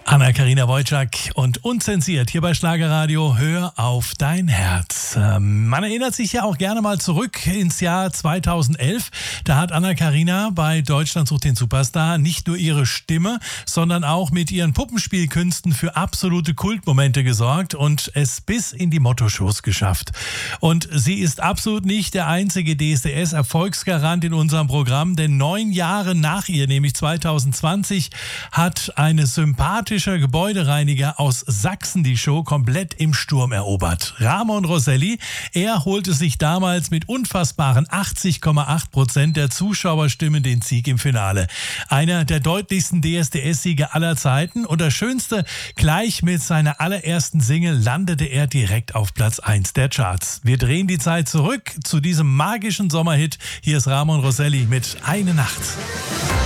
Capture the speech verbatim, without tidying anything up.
Anna-Karina Wojcik und unzensiert hier bei Schlagerradio. Hör auf dein Herz. Ähm, man erinnert sich ja auch gerne mal zurück ins Jahr zweitausendelf. Da hat Anna-Karina bei Deutschland sucht den Superstar nicht nur ihre Stimme, sondern auch mit ihren Puppenspielkünsten für absolute Kultmomente gesorgt und es bis in die Motto-Shows geschafft. Und sie ist absolut nicht der einzige D S D S-Erfolgsgarant in unserem Programm, denn neun Jahre nach ihr, nämlich zweitausendzwanzig, hat eine sympathische Gebäudereiniger aus Sachsen die Show komplett im Sturm erobert. Ramon Roselli, er holte sich damals mit unfassbaren achtzig Komma acht Prozent der Zuschauerstimmen den Sieg im Finale. Einer der deutlichsten D S D S-Siege aller Zeiten und das Schönste, gleich mit seiner allerersten Single landete er direkt auf Platz eins der Charts. Wir drehen die Zeit zurück zu diesem magischen Sommerhit. Hier ist Ramon Roselli mit Eine Nacht.